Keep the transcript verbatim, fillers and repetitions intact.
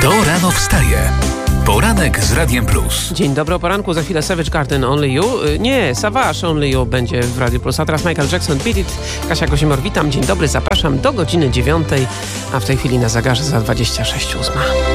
Kto rano wstaje? Poranek z Radiem Plus. Dzień dobry, o poranku, za chwilę Savage Garden Only You. Nie, Savage Only You będzie w Radiu Plus. A teraz Michael Jackson, Beat It. Kasia Kosiemor, witam, dzień dobry, zapraszam do godziny dziewiątej, a w tej chwili na zegarze za dwadzieścia sześć ósma.